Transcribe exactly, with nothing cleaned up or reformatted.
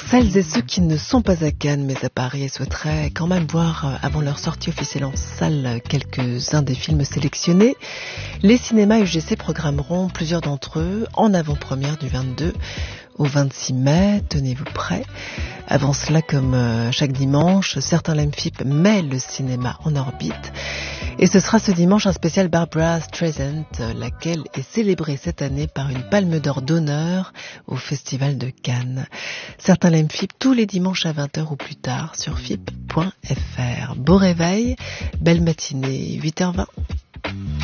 Celles et ceux qui ne sont pas à Cannes mais à Paris et souhaiteraient quand même voir avant leur sortie officielle en salle quelques-uns des films sélectionnés, les cinémas U G C programmeront plusieurs d'entre eux en avant-première du vingt-deux au vingt-six mai. Tenez-vous prêts. Avant cela, comme chaque dimanche, certains Lemfip met le cinéma en orbite. Et ce sera ce dimanche un spécial Barbra Streisand, laquelle est célébrée cette année par une palme d'or d'honneur au Festival de Cannes. Certains Lemfip tous les dimanches à vingt heures ou plus tard sur fip point f r. Beau réveil, belle matinée, huit heures vingt.